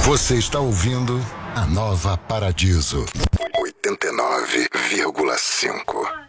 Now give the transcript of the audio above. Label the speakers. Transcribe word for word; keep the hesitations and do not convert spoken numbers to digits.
Speaker 1: Você está ouvindo a Nova Paradiso oitenta e nove vírgula cinco.